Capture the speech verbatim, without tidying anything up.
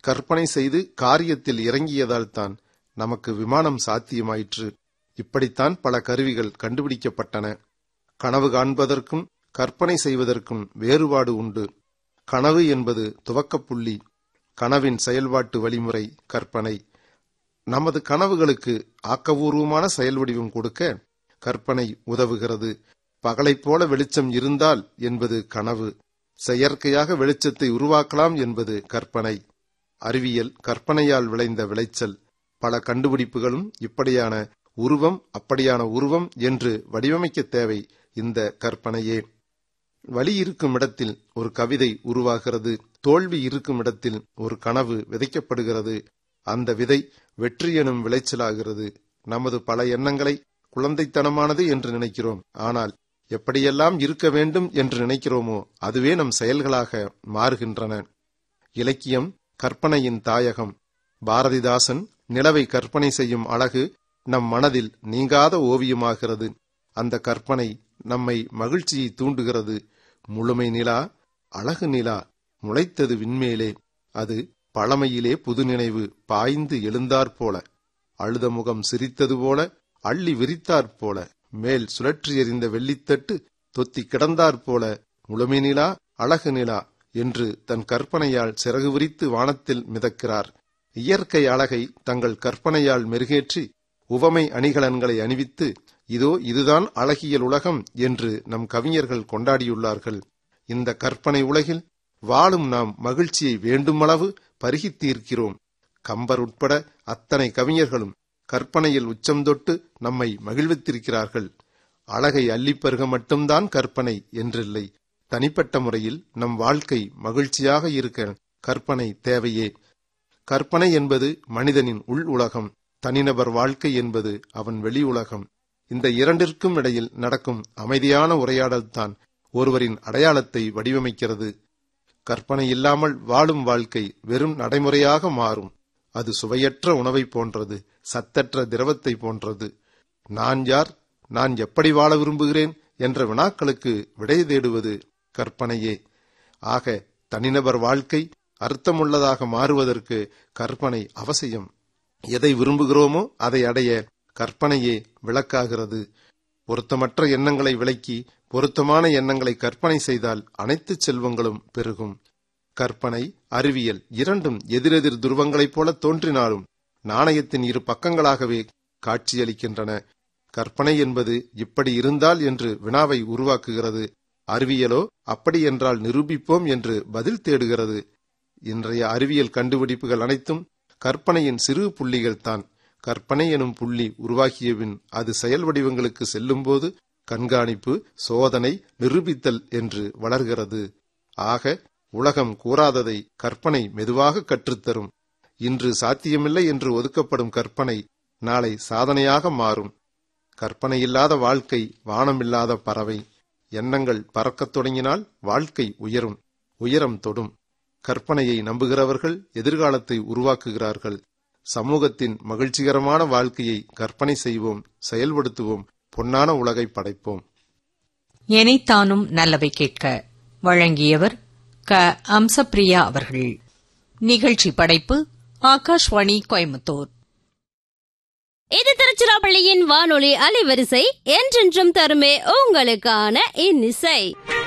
கற்பனை செய்து காரியத்தில் இறங்கியதால் தான் நமக்கு விமானம் சாத்தியமாயிற்று. இப்படித்தான் பல கருவிகள் கண்டுபிடிக்கப்பட்டன. கனவு காண்பதற்கும் கற்பனை செய்வதற்கும் வேறுபாடு உண்டு. கனவு என்பது துவக்கப்புள்ளி. கனவின் செயல்பாட்டு வழிமுறை கற்பனை. நமது கனவுகளுக்கு ஆக்கபூர்வமான செயல் வடிவம் கொடுக்க கற்பனை உதவுகிறது. பகலைப் போல வெளிச்சம் இருந்தால் என்பது கனவு. செயற்கையாக வெளிச்சத்தை உருவாக்கலாம் என்பது கற்பனை. அறிவியல் கற்பனையால் விளைந்த விளைச்சல். பல கண்டுபிடிப்புகளும் இப்படியான உருவம் அப்படியான உருவம் என்று வடிவமைக்க தேவை இந்த கற்பனையே. வலி இருக்கும் இடத்தில் ஒரு கவிதை உருவாகிறது. தோல்வி இருக்கும் இடத்தில் ஒரு கனவு விதைக்கப்படுகிறது. அந்த விதை வெற்றி எனும் விளைச்சலாகிறது. நமது பல எண்ணங்களை குழந்தைத்தனமானது என்று நினைக்கிறோம். ஆனால் எப்படியெல்லாம் இருக்க வேண்டும் என்று நினைக்கிறோமோ அதுவே நம் செயல்களாக மாறுகின்றன. இலக்கியம் கற்பனையின் தாயகம். பாரதிதாசன் நிலவை கற்பனை செய்யும் அழகு நம் மனதில் நீங்காத ஓவியமாகிறது. அந்த கற்பனை நம்மை மகிழ்ச்சியை தூண்டுகிறது. முழுமை நிலா, அழகு நிலா முளைத்தது விண்மேலே, அது பழமையிலே புது நினைவு பாய்ந்து எழுந்தாற்போல, அழுத முகம் சிரித்தது போல, அள்ளி விரித்தாற்போல, மேல் சுழற்றி எறிந்த வெள்ளித்தட்டு தொத்தி கிடந்தாற்போல, முழுமை நிலா அழகு நிலா என்று தன் கற்பனையால் சிறகு விரித்து வானத்தில் மிதக்கிறார். இயற்கை அழகை தங்கள் கற்பனையால் மெருகேற்றி உவமை அணிகலன்களை அணிவித்து இதோ இதுதான் அழகியல் உலகம் என்று நம் கவிஞர்கள் கொண்டாடியுள்ளார்கள். இந்த கற்பனை உலகில் வாழும் நாம் மகிழ்ச்சியை வேண்டுமளவு பருகித் தீர்க்கிறோம். கம்பர் உட்பட அத்தனை கவிஞர்களும் கற்பனையில் உச்சம் தொட்டு நம்மை மகிழ்வித்திருக்கிறார்கள். அழகை அள்ளிப்பருக மட்டும்தான் கற்பனை என்றில்லை. தனிப்பட்ட முறையில் நம் வாழ்க்கை மகிழ்ச்சியாக இருக்க கற்பனை தேவையே. கற்பனை என்பது மனிதனின் உள் உலகம். தனிநபர் வாழ்க்கை என்பது அவன் வெளி உலகம். இந்த இரண்டிற்கும் இடையில் நடக்கும் அமைதியான உரையாடல்தான் ஒருவரின் அடையாளத்தை வடிவமைக்கிறது. கற்பனை இல்லாமல் வாழும் வாழ்க்கை வெறும் நடைமுறையாக மாறும். அது சுவையற்ற உணவை போன்றது, சத்தற்ற திரவத்தை போன்றது. நான் யார், நான் எப்படி வாழ விரும்புகிறேன் என்ற வினாக்களுக்கு விடை தேடுவது கற்பனையே. ஆக தனிநபர் வாழ்க்கை அர்த்தமுள்ளதாக மாறுவதற்கு கற்பனை அவசியம். எதை விரும்புகிறோமோ அதை அடைய கற்பனையே விளக்காகிறது. பொருத்தமற்ற எண்ணங்களை விளக்கி பொருத்தமான எண்ணங்களை கற்பனை செய்தால் அனைத்து செல்வங்களும் பெருகும். கற்பனை, அறிவியல் இரண்டும் எதிரெதிர் துருவங்களைப் போல தோன்றினாலும் நாணயத்தின் இரு பக்கங்களாகவே காட்சியளிக்கின்றன. கற்பனை என்பது இப்படி இருந்தால் என்று வினாவை உருவாக்குகிறது. அறிவியலோ அப்படி என்றால் நிரூபிப்போம் என்று பதில் தேடுகிறது. இன்றைய அறிவியல் கண்டுபிடிப்புகள் அனைத்தும் கற்பனையின் சிறு புள்ளிகள் தான். கற்பனை எனும் புள்ளி உருவாகியபின் அது செயல் வடிவங்களுக்கு செல்லும் போது கண்காணிப்பு, சோதனை, நிரூபித்தல் என்று வளர்கிறது. ஆக உலகம் கூறாததை கற்பனை மெதுவாக கற்றுத்தரும். இன்று சாத்தியமில்லை என்று ஒதுக்கப்படும் கற்பனை நாளை சாதனையாக மாறும். கற்பனை இல்லாத வாழ்க்கை வானமில்லாத பறவை. எண்ணங்கள் பறக்கத் தொடங்கினால் வாழ்க்கை உயரும், உயரம் தொடும். கற்பனையை நம்புகிறவர்கள் எதிர்காலத்தை உருவாக்குகிறார்கள். சமூகத்தின் மகிழ்ச்சிகரமான வாழ்க்கையை கற்பனை செய்வோம், செயல்படுத்துவோம், பொன்னான உலகை படைப்போம். எனைத்தானும் நல்லவை கேட்க வழங்கியவர் க அம்சப்பிரியா அவர்கள். நிகழ்ச்சி படைப்பு ஆகாஷ்வாணி கோயம்புத்தூர். இது திருச்சிராப்பள்ளியின் வானொலி அலைவரிசை. என்றென்றும் தருமே உங்களுக்கான இன்னிசை.